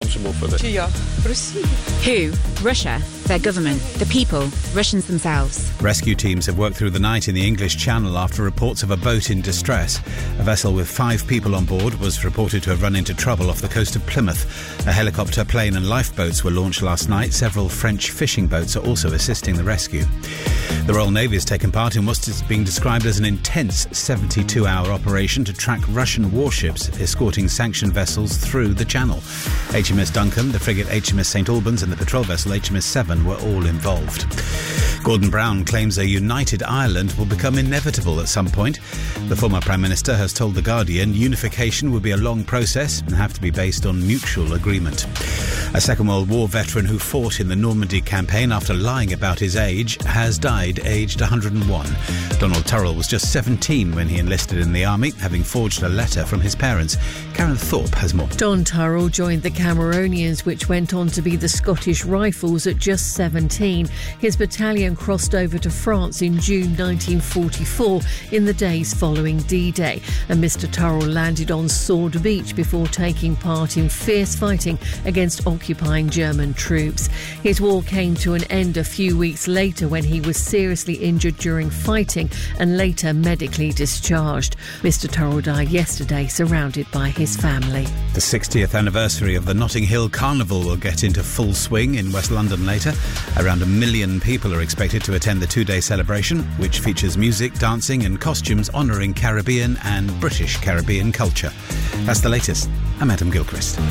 responsible for this? Who? Russia. Their government. The people. Russians themselves. Rescue teams have worked through the night in the English Channel after reports of a boat in distress. A vessel with 5 people on board was reported to have run into trouble off the coast of Plymouth. A helicopter, plane and lifeboats were launched last night. Several French fishing boats are also assisting the rescue. The Royal Navy has taken part in what is being described as an intense 72-hour operation to track Russian warships escorting sanctioned vessels through the Channel. HMS Duncan, the frigate HMS St Albans and the patrol vessel HMS Severn were all involved. Gordon Brown claims a united Ireland will become inevitable at some point. The former Prime Minister has told The Guardian unification will be a long process and have to be based on mutual agreement. A Second World War veteran who fought in the Normandy campaign after lying about his age has died aged 101. Donald Turrell was just 17 when he enlisted in the army, having forged a letter from his parents. Karen Thorpe has more. Don Turrell joined the Cameronians, which went on to be the Scottish Rifles, at just 17. His battalion crossed over to France in June 1944 in the days following D-Day, and Mr Turrell landed on Sword Beach before taking part in fierce fighting against occupying German troops. His war came to an end a few weeks later when he was seriously injured during fighting and later medically discharged. Mr Turrell died yesterday, surrounded by his family. The 60th anniversary of the Notting Hill Carnival will get into full swing in West London later. Around 1 million people are expected to attend the 2-day celebration, which features music, dancing and costumes honouring Caribbean and British Caribbean culture. That's the latest. I'm Adam Gilchrist.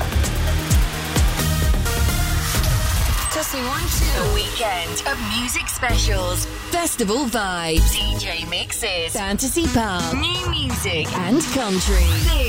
A weekend of music specials, festival vibes, DJ mixes, fantasy pop, new music and country.